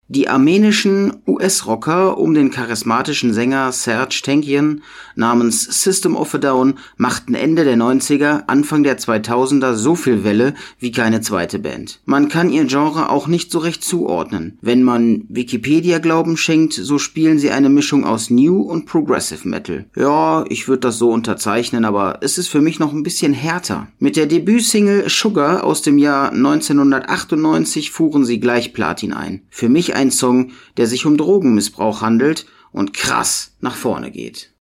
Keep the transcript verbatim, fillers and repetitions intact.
Die armenischen U S-Rocker um den charismatischen Sänger Serj Tankian namens System of a Down machten Ende der neunziger, Anfang der zweitausender so viel Welle wie keine zweite Band. Man kann ihr Genre auch nicht so recht zuordnen. Wenn man Wikipedia Glauben schenkt, so spielen sie eine Mischung aus New und Progressive Metal. Ja, ich würde das so unterzeichnen, aber es ist für mich noch ein bisschen härter. Mit der Debütsingle Sugar aus dem Jahr neunzehnhundertachtundneunzig fuhren sie gleich Platin ein. Für mich ein Song, der sich um Drogenmissbrauch handelt und krass nach vorne geht.